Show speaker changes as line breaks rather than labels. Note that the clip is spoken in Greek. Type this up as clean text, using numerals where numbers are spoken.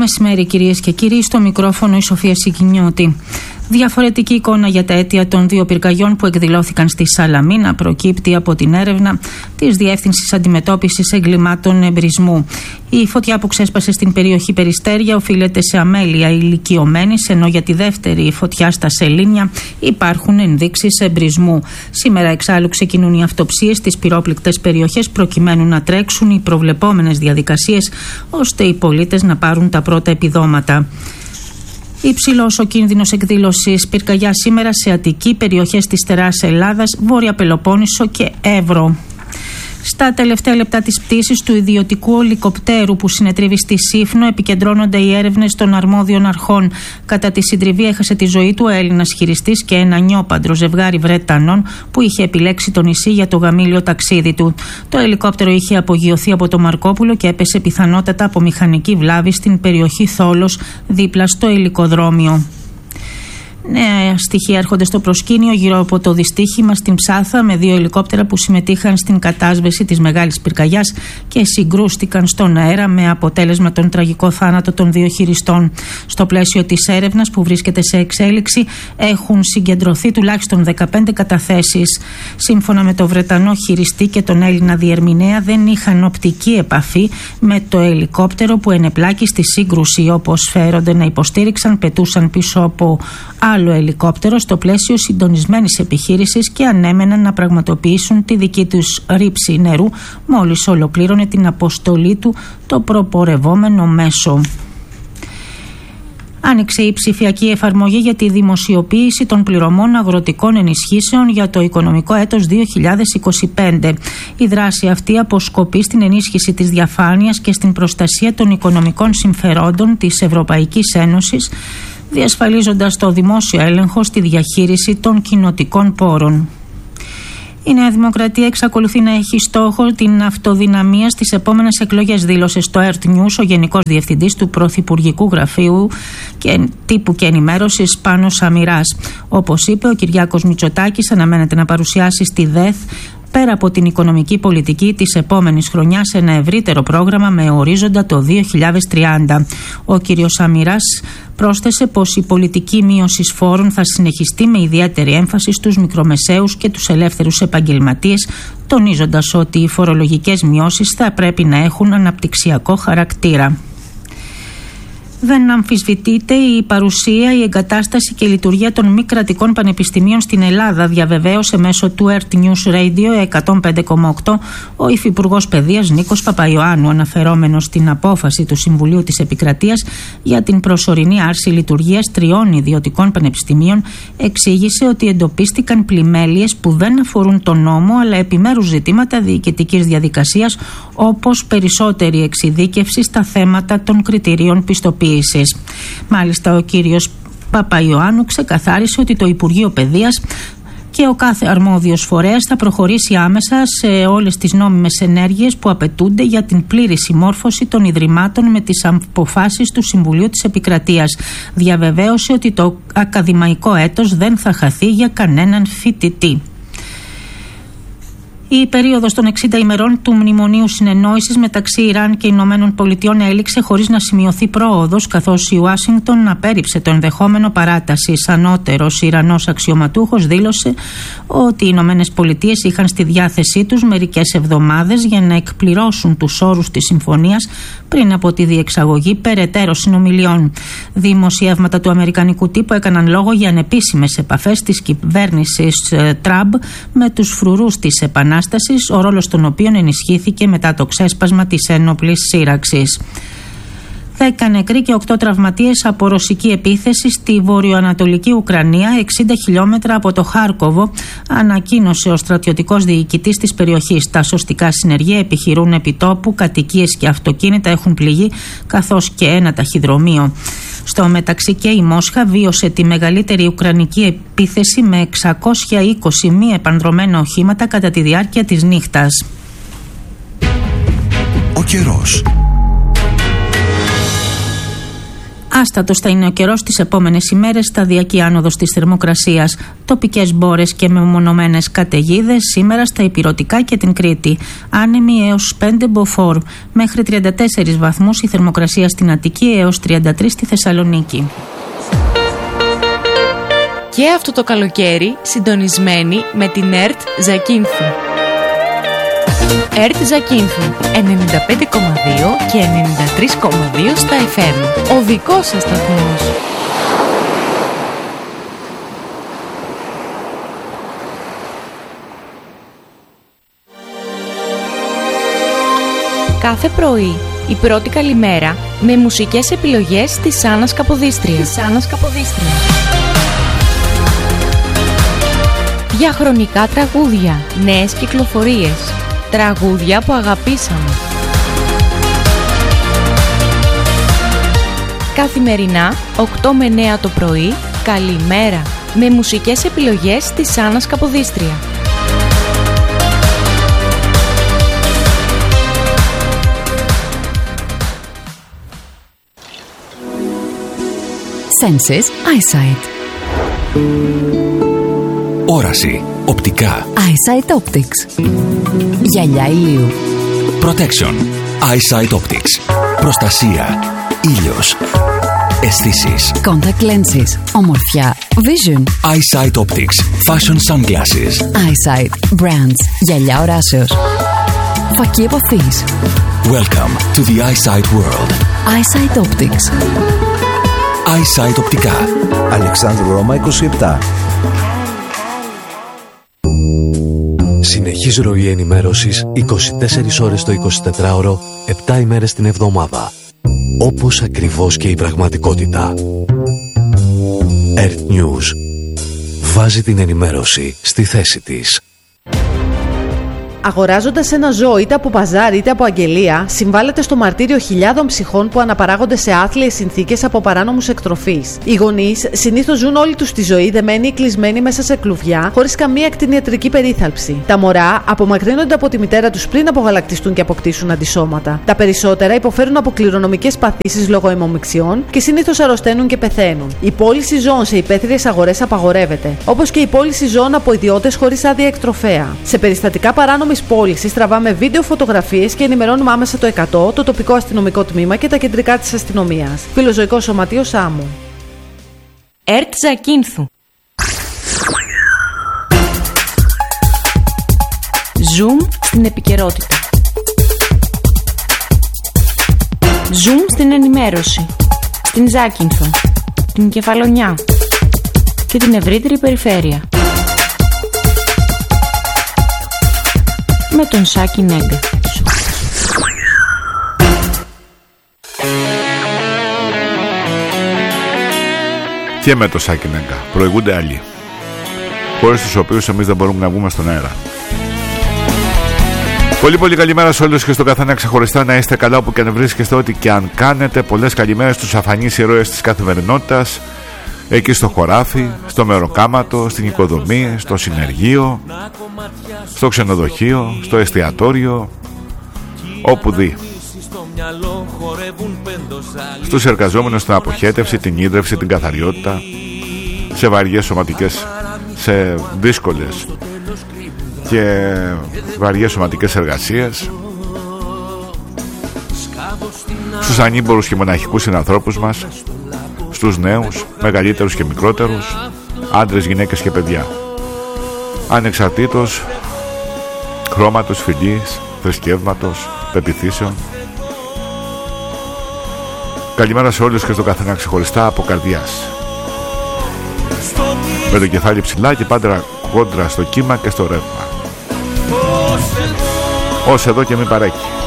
μεσημέρι, κυρίες και κύριοι, στο μικρόφωνο η Σοφία Σικινιώτη. Διαφορετική εικόνα για τα αίτια των δύο πυρκαγιών που εκδηλώθηκαν στη Σαλαμίνα προκύπτει από την έρευνα της Διεύθυνσης Αντιμετώπισης Εγκλημάτων Εμπρισμού. Η φωτιά που ξέσπασε στην περιοχή Περιστέρια οφείλεται σε αμέλεια ηλικιωμένης, ενώ για τη δεύτερη φωτιά στα Σελήνια υπάρχουν ενδείξεις εμπρισμού. Σήμερα εξάλλου ξεκινούν οι αυτοψίες στις πυρόπληκτες περιοχές προκειμένου να τρέξουν οι προβλεπόμενες διαδικασίες ώστε οι πολίτες να πάρουν τα πρώτα επιδόματα. Υψηλός ο κίνδυνος εκδήλωσης πυρκαγιά σήμερα σε Αττική, περιοχές της Στερεάς Ελλάδας, Βόρεια Πελοπόννησο και Εύρο. Στα τελευταία λεπτά της πτήσης του ιδιωτικού ελικοπτέρου που συνετρίβει στη Σύφνο επικεντρώνονται οι έρευνες των αρμόδιων αρχών. Κατά τη συντριβή έχασε τη ζωή του ο Έλληνας χειριστής και ένα νιόπαντρο ζευγάρι Βρετανών που είχε επιλέξει το νησί για το γαμήλιο ταξίδι του. Το ελικόπτερο είχε απογειωθεί από το Μαρκόπουλο και έπεσε πιθανότατα από μηχανική βλάβη στην περιοχή Θόλος δίπλα στο ελικοδρόμιο. Νέα στοιχεία έρχονται στο προσκήνιο γύρω από το δυστύχημα στην Ψάθα με δύο ελικόπτερα που συμμετείχαν στην κατάσβεση της μεγάλης πυρκαγιάς και συγκρούστηκαν στον αέρα με αποτέλεσμα τον τραγικό θάνατο των δύο χειριστών. Στο πλαίσιο της έρευνας που βρίσκεται σε εξέλιξη έχουν συγκεντρωθεί τουλάχιστον 15 καταθέσεις. Σύμφωνα με το Βρετανό χειριστή και τον Έλληνα διερμηνέα δεν είχαν οπτική επαφή με το ελικόπτερο που ενεπλάκη στη σύγκρουση, όπως φέρονται να υποστήριξαν, πετούσαν πίσω από άλλο ελικόπτερο στο πλαίσιο συντονισμένης επιχείρησης και ανέμεναν να πραγματοποιήσουν τη δική τους ρήψη νερού μόλις ολοκλήρωνε την αποστολή του το προπορευόμενο μέσο. Άνοιξε η ψηφιακή εφαρμογή για τη δημοσιοποίηση των πληρωμών αγροτικών ενισχύσεων για το οικονομικό έτος 2025. Η δράση αυτή αποσκοπεί στην ενίσχυση της διαφάνειας και στην προστασία των οικονομικών συμφερόντων της Ευρωπαϊκής Ένωσης, διασφαλίζοντας το δημόσιο έλεγχο στη διαχείριση των κοινοτικών πόρων. Η Νέα Δημοκρατία εξακολουθεί να έχει στόχο την αυτοδυναμία στις επόμενες εκλογές, δήλωσε στο Earth News ο Γενικός Διευθυντής του Πρωθυπουργικού Γραφείου Τύπου και Ενημέρωσης Πάνος Σαμυράς. Όπως είπε, ο Κυριάκος Μητσοτάκης αναμένεται να παρουσιάσει στη ΔΕΘ πέρα από την οικονομική πολιτική της επόμενης χρονιάς ένα ευρύτερο πρόγραμμα με ορίζοντα το 2030. Ο κ. Σαμυράς πρόσθεσε πως η πολιτική μείωση φόρων θα συνεχιστεί με ιδιαίτερη έμφαση στους μικρομεσαίους και τους ελεύθερους επαγγελματίες, τονίζοντας ότι οι φορολογικές μειώσεις θα πρέπει να έχουν αναπτυξιακό χαρακτήρα. Δεν αμφισβητείται η παρουσία, η εγκατάσταση και η λειτουργία των μη κρατικών πανεπιστημίων στην Ελλάδα, διαβεβαίωσε μέσω του Earth News Radio 105,8 ο Υφυπουργός Παιδείας Νίκος Παπαϊωάννου, αναφερόμενος στην απόφαση του Συμβουλίου της Επικρατείας για την προσωρινή άρση λειτουργίας 3 ιδιωτικών πανεπιστημίων. Εξήγησε ότι εντοπίστηκαν πλημέλειες που δεν αφορούν τον νόμο αλλά επιμέρους ζητήματα διοικητικής διαδικασίας, όπως περισσότερη εξειδίκευση στα θέματα των κριτηρίων πιστοποίησης. Μάλιστα, ο κύριος Παπαϊωάννου ξεκαθάρισε ότι το Υπουργείο Παιδείας και ο κάθε αρμόδιος φορέας θα προχωρήσει άμεσα σε όλες τις νόμιμες ενέργειες που απαιτούνται για την πλήρη συμμόρφωση των Ιδρυμάτων με τις αποφάσεις του Συμβουλίου της Επικρατείας. Διαβεβαίωσε ότι το ακαδημαϊκό έτος δεν θα χαθεί για κανέναν φοιτητή. Η περίοδος των 60 ημερών του Μνημονίου Συνεννόησης μεταξύ Ιράν και Ηνωμένων Πολιτειών έληξε χωρίς να σημειωθεί πρόοδος, καθώς η Ουάσιγκτον απέρριψε το ενδεχόμενο παράτασης. Ανώτερος Ιρανός αξιωματούχος δήλωσε ότι οι Ηνωμένες Πολιτείες είχαν στη διάθεσή τους μερικές εβδομάδες για να εκπληρώσουν τους όρους της συμφωνίας πριν από τη διεξαγωγή περαιτέρω συνομιλιών. Δημοσιεύματα του αμερικανικού τύπου έκαναν λόγο για ανεπίσημες επαφές της κυβέρνησης Τραμπ με τους φρουρούς της Επανάστασης, ο ρόλος των οποίων ενισχύθηκε μετά το ξέσπασμα της ένοπλης σύραξης. 10 νεκροί και 8 τραυματίες από ρωσική επίθεση στη βορειοανατολική Ουκρανία, 60 χιλιόμετρα από το Χάρκοβο, ανακοίνωσε ο στρατιωτικός διοικητής της περιοχής. Τα σωστικά συνεργεία επιχειρούν επιτόπου, κατοικίες και αυτοκίνητα έχουν πληγεί, καθώς και ένα ταχυδρομείο. Στο μεταξύ και η Μόσχα βίωσε τη μεγαλύτερη ουκρανική επίθεση με 620 μη επανδρωμένα οχήματα κατά τη διάρκεια της νύχτας.
Ο καιρός.
Άστατος θα είναι ο καιρός τις επόμενες ημέρες, σταδιακή άνοδος της θερμοκρασίας. Τοπικές μπόρες και μεμονωμένες καταιγίδες σήμερα στα Ηπειρωτικά και την Κρήτη. Άνεμοι έως 5 μποφόρ. Μέχρι 34 βαθμούς η θερμοκρασία στην Αττική, έως 33 στη Θεσσαλονίκη.
Και αυτό το καλοκαίρι συντονισμένοι με την ΕΡΤ Ζακίνθου. ΕΡΤ Ζακίνθου 95,2 και 93,2 στα FM. Ο δικός σας σταθμός. Κάθε πρωί η πρώτη καλημέρα με μουσικές επιλογές της Άννας Καποδίστριας. Διαχρονικά τραγούδια, νέες κυκλοφορίες, τραγούδια που αγαπήσαμε. Καθημερινά, 8 με 9 το πρωί, καλημέρα, με μουσικές επιλογές της Άννας Καποδίστρια.
Senses Eyesight.
Όραση, οπτικά.
Eyesight Optics. Γυαλιά ηλίου.
Protection. Eyesight Optics. Προστασία. Ήλιος. Αισθήσεις.
Contact lenses. Ομορφιά. Vision.
Eyesight Optics. Fashion sunglasses.
Eyesight. Brands. Γυαλιά οράσεως. Φακή επαφής.
Welcome to the Eyesight world.
Eyesight Optics.
Eyesight οπτικά.
Αλεξάνδρου Ρώμα 27. Συνεχής ροή ενημέρωσης 24 ώρες το 24ωρο, 7 ημέρες την εβδομάδα. Όπως ακριβώς και η πραγματικότητα. Earth News. Βάζει την ενημέρωση στη θέση της.
Αγοράζοντας ένα ζώο είτε από παζάρι είτε από αγγελία, συμβάλλεται στο μαρτύριο χιλιάδων ψυχών που αναπαράγονται σε άθλιες συνθήκες από παράνομους εκτροφείς. Οι γονείς συνήθως ζουν όλη τους τη ζωή δεμένοι ή κλεισμένοι μέσα σε κλουβιά, χωρίς καμία κτηνιατρική περίθαλψη. Τα μωρά απομακρύνονται από τη μητέρα τους πριν απογαλακτιστούν και αποκτήσουν αντισώματα. Τα περισσότερα υποφέρουν από κληρονομικές παθήσεις λόγω αιμομιξιών και συνήθως αρρωσταίνουν και πεθαίνουν. Η πώληση ζώων σε υπαίθριες αγορές απαγορεύεται, όπως και η πώληση ζώων από ιδιώτες χωρίς άδεια εκτροφέα. Σε περιστατικά παράνομης πώλησης τραβάμε βίντεο, φωτογραφίες και ενημερώνουμε άμεσα το 100, το τοπικό αστυνομικό τμήμα και τα κεντρικά της αστυνομίας. Φιλοζωικό Σωματείο Σάμου.
ΕΡΤ Ζακίνθου. Zoom στην επικαιρότητα. Zoom στην ενημέρωση. Στην Ζάκυνθο, την Κεφαλονιά και την ευρύτερη περιφέρεια. Με τον Σάκη Νέγκα.
Και με το Σάκη Νέγκα προηγούνται άλλοι, χωρίς τους οποίους εμείς δεν μπορούμε να βγούμε στον αέρα. Πολύ καλημέρα σε όλους και στον καθένα ξεχωριστά. Να είστε καλά όπου και αν βρίσκεστε, ό,τι και αν κάνετε. Πολλές καλημέρες στους αφανείς ηρώες της καθημερινότητας, εκεί στο χωράφι, στο μεροκάματο, στην οικοδομή, στο συνεργείο, στο ξενοδοχείο, στο εστιατόριο, όπου δει. Στους εργαζόμενους στην αποχέτευση, την ίδρυυση, την καθαριότητα, σε βαριές σωματικές, σε δύσκολες και βαριές σωματικές εργασίες, στους ανήμπορους και μοναχικούς συνανθρώπους μας, στους νέους, μεγαλύτερους και μικρότερους, άντρες, γυναίκες και παιδιά, ανεξαρτήτως χρώματος, φυλής, θρησκεύματος, πεποιθήσεων. Καλημέρα σε όλους και στον καθένα ξεχωριστά από καρδιάς, με το κεφάλι ψηλά και πάντα κόντρα στο κύμα και στο ρεύμα. Ως εδώ και μην παρέχει.